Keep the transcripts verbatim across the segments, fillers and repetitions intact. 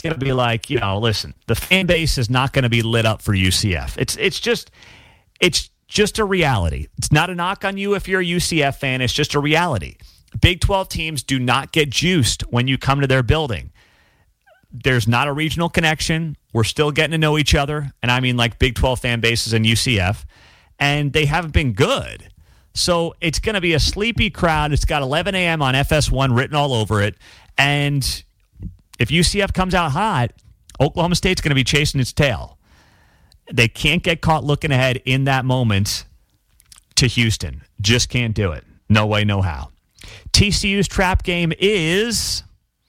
going to be like, you know, listen, the fan base is not going to be lit up for U C F. It's it's just it's just a reality. It's not a knock on you if you're a U C F fan. It's just a reality. Big twelve teams do not get juiced when you come to their building. There's not a regional connection. We're still getting to know each other. And I mean like Big twelve fan bases and U C F. And they haven't been good. So it's going to be a sleepy crowd. It's got eleven a.m. on F S one written all over it. And if U C F comes out hot, Oklahoma State's going to be chasing its tail. They can't get caught looking ahead in that moment to Houston. Just can't do it. No way, no how. T C U's trap game is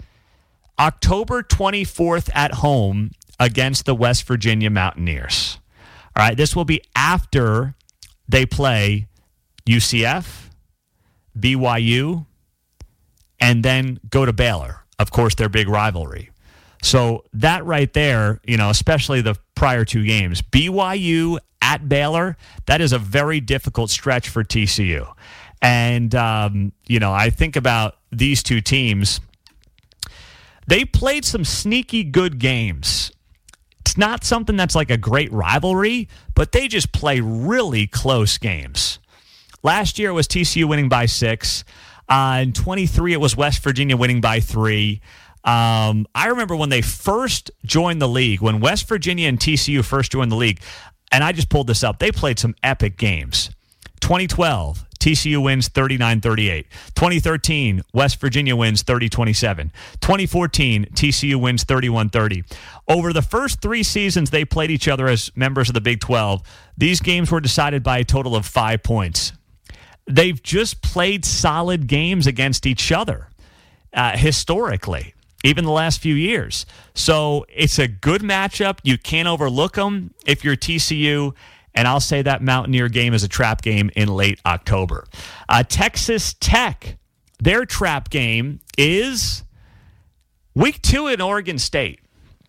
October twenty-fourth at home against the West Virginia Mountaineers. All right, this will be after they play U C F, B Y U, and then go to Baylor. Of course, their big rivalry. So that right there, you know, especially the prior two games, B Y U at Baylor, that is a very difficult stretch for T C U. And, um, you know, I think about these two teams. They played some sneaky good games. It's not something that's like a great rivalry, but they just play really close games. Last year it was T C U winning by six. Uh, in twenty-three, it was West Virginia winning by three. Um, I remember when they first joined the league, when West Virginia and T C U first joined the league, and I just pulled this up, they played some epic games. twenty twelve, T C U wins thirty-nine thirty-eight. twenty thirteen, West Virginia wins thirty twenty-seven. twenty fourteen, T C U wins thirty-one thirty. Over the first three seasons they played each other as members of the Big twelve, these games were decided by a total of five points. They've just played solid games against each other uh, historically, even the last few years. So it's a good matchup. You can't overlook them if you're T C U. And I'll say that Mountaineer game is a trap game in late October. Uh, Texas Tech, their trap game is week two in Oregon State.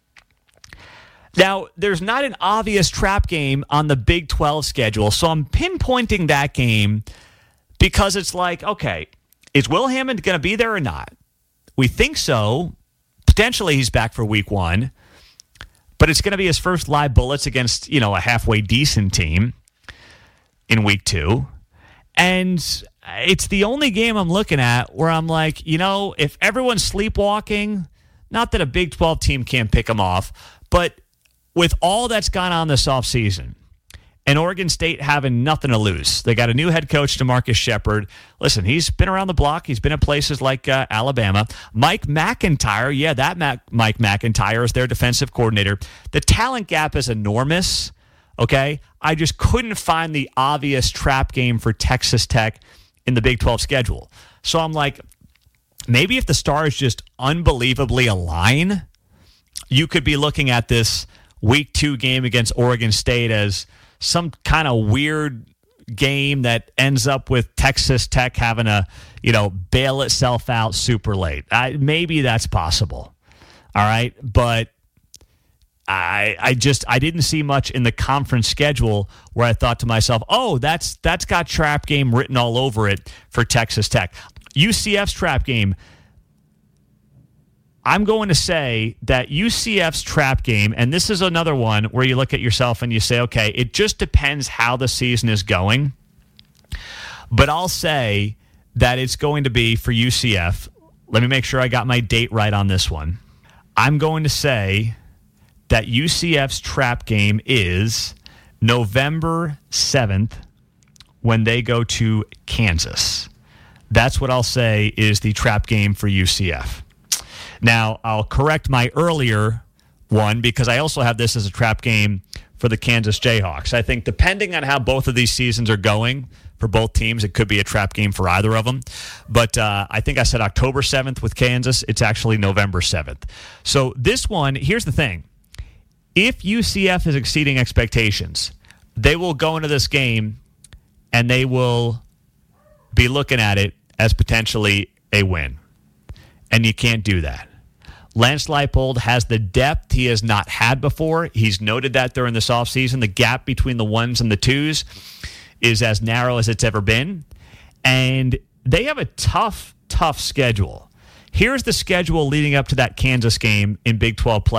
Now, there's not an obvious trap game on the Big twelve schedule, so I'm pinpointing that game because it's like, okay, is Will Hammond going to be there or not? We think so. Potentially he's back for week one. But it's going to be his first live bullets against, you know, a halfway decent team in week two. And it's the only game I'm looking at where I'm like, you know, if everyone's sleepwalking, not that a Big twelve team can't pick them off, but with all that's gone on this offseason, and Oregon State having nothing to lose. They got a new head coach, DeMarcus Shepard. Listen, he's been around the block. He's been at places like uh, Alabama. Mike McIntyre, yeah, that Mac- Mike McIntyre is their defensive coordinator. The talent gap is enormous, okay? I just couldn't find the obvious trap game for Texas Tech in the Big twelve schedule. So I'm like, maybe if the stars just unbelievably align, you could be looking at this week two game against Oregon State as some kind of weird game that ends up with Texas Tech having to, you know, bail itself out super late. I, maybe that's possible. All right. But I I just I didn't see much in the conference schedule where I thought to myself, oh, that's that's got trap game written all over it for Texas Tech. U C F's trap game. I'm going to say that U C F's trap game, and this is another one where you look at yourself and you say, okay, it just depends how the season is going. But I'll say that it's going to be for U C F. Let me make sure I got my date right on this one. I'm going to say that U C F's trap game is November seventh when they go to Kansas. That's what I'll say is the trap game for U C F. Now, I'll correct my earlier one because I also have this as a trap game for the Kansas Jayhawks. I think depending on how both of these seasons are going for both teams, it could be a trap game for either of them. But uh, I think I said October seventh with Kansas. It's actually November seventh. So this one, here's the thing. If U C F is exceeding expectations, they will go into this game and they will be looking at it as potentially a win. And you can't do that. Lance Leipold has the depth he has not had before. He's noted that during this offseason. The gap between the ones and the twos is as narrow as it's ever been. And they have a tough, tough schedule. Here's the schedule leading up to that Kansas game in Big twelve play.